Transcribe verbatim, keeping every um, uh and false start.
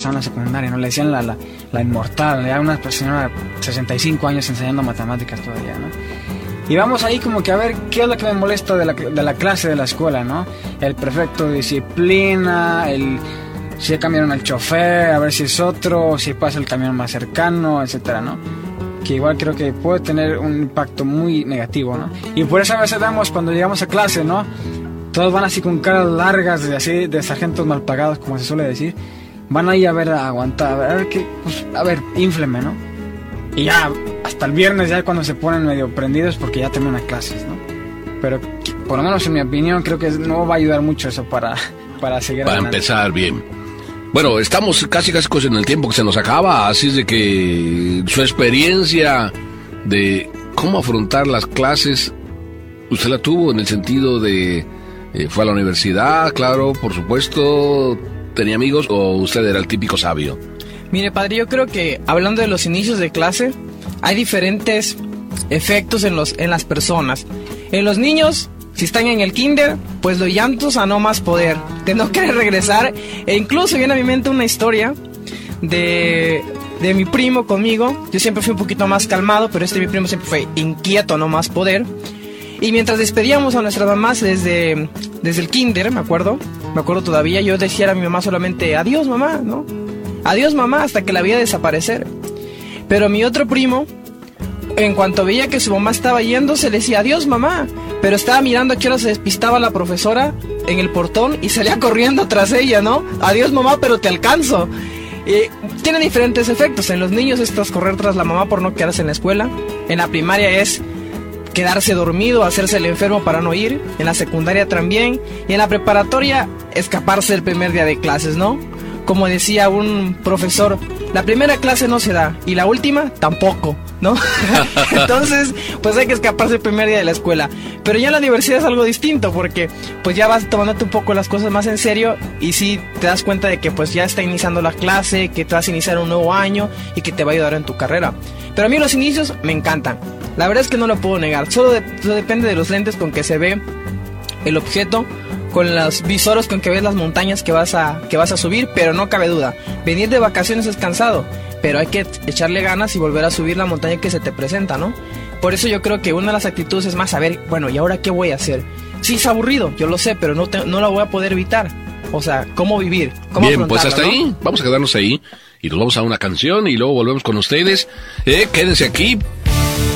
estaba en la secundaria, ¿no? Le decían la, la, la inmortal, ya una señora de sesenta y cinco años enseñando matemáticas todavía, ¿no? Y vamos ahí como que a ver qué es lo que me molesta de la, de la clase de la escuela, ¿no? El prefecto de disciplina, el... si cambiaron al chofer, a ver si es otro, si pasa el camión más cercano, etcétera, ¿no? Que igual creo que puede tener un impacto muy negativo, ¿no? Y por eso a veces vemos cuando llegamos a clase, ¿no? Todos van así con caras largas, de, así, de sargentos mal pagados, como se suele decir. Van ahí a ver, a aguantar, a ver qué, pues, a ver, infleme, ¿no? Y ya, hasta el viernes ya cuando se ponen medio prendidos porque ya terminan clases, ¿no? Pero, por lo menos en mi opinión, creo que no va a ayudar mucho eso para, para seguir Para adelante. empezar bien. Bueno, estamos casi casi en el tiempo que se nos acaba, así es de que su experiencia de cómo afrontar las clases, usted la tuvo en el sentido de, eh, fue a la universidad, claro, por supuesto, tenía amigos, o usted era el típico sabio. Mire, padre, yo creo que hablando de los inicios de clase, hay diferentes efectos en los en las personas. En los niños, si están en el kinder, pues los llantos a no más poder, de no querer regresar. E incluso viene a mi mente una historia de, de mi primo conmigo. Yo siempre fui un poquito más calmado, pero este mi primo siempre fue inquieto a no más poder. Y mientras despedíamos a nuestras mamás desde, desde el kinder, me acuerdo, me acuerdo todavía, yo decía a mi mamá solamente, adiós mamá, ¿no? Adiós mamá, hasta que la veía desaparecer. Pero mi otro primo, en cuanto veía que su mamá estaba yendo, se le decía, adiós mamá. Pero estaba mirando a qué hora se despistaba la profesora en el portón y salía corriendo tras ella, ¿no? Adiós mamá, pero te alcanzo. Eh, tiene diferentes efectos. En los niños es tras correr tras la mamá por no quedarse en la escuela. En la primaria es quedarse dormido, hacerse el enfermo para no ir. En la secundaria también. Y en la preparatoria, escaparse el primer día de clases, ¿no? Como decía un profesor, la primera clase no se da y la última tampoco, ¿no? Entonces, pues hay que escaparse el primer día de la escuela. Pero ya en la universidad es algo distinto porque pues ya vas tomándote un poco las cosas más en serio y sí te das cuenta de que pues ya está iniciando la clase, que te vas a iniciar un nuevo año y que te va a ayudar en tu carrera. Pero a mí los inicios me encantan. La verdad es que no lo puedo negar. Solo, de, solo depende de los lentes con que se ve el objeto, con los visores con que ves las montañas que vas a que vas a subir, pero no cabe duda, venir de vacaciones es cansado, pero hay que echarle ganas y volver a subir la montaña que se te presenta, ¿no? Por eso yo creo que una de las actitudes es más saber, bueno, ¿y ahora qué voy a hacer? Sí, es aburrido, yo lo sé, pero no, te, no la voy a poder evitar. O sea, ¿cómo vivir? ¿Cómo Bien, pues hasta ¿no? ahí, vamos a quedarnos ahí y nos vamos a una canción y luego volvemos con ustedes. Eh, quédense aquí